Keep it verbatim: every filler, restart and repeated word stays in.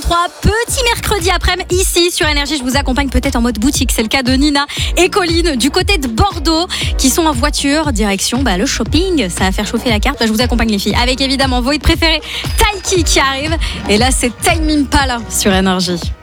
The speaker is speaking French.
trois, petit mercredi après-midi ici sur Énergie. Je vous accompagne peut-être en mode boutique. C'est le cas de Nina et Colline du côté de Bordeaux qui sont en voiture direction bah, le shopping. Ça va faire chauffer la carte. Bah, je vous accompagne les filles avec évidemment vos hits préférés Taiki qui arrive. Et là c'est Time Impala sur Énergie.